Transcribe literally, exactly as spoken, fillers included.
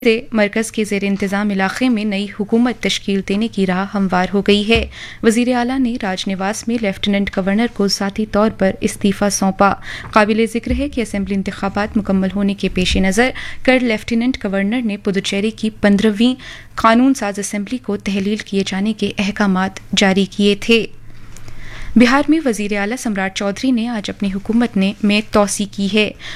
से मरकज के जेर इंतजाम इलाके में नई हुकूमत तश्कील देने की राह हमवार हो गई है। वजीर आला ने राजनिवास में लेफ्टिनेंट गवर्नर को ज़ाती तौर पर इस्तीफ़ा सौंपा। काबिल ज़िक्र है कि असेंबली इंतखाबात मुकम्मल होने के पेश नज़र कर लेफ्टिनेंट गवर्नर ने पुदुचेरी की पंद्रहवीं कानून साज असेंबली को तहलील किए जाने के अहकामात जारी किए थे। बिहार में वजीर आला सम्राट चौधरी ने आज अपनी हुकूमत ने में तोसी की है।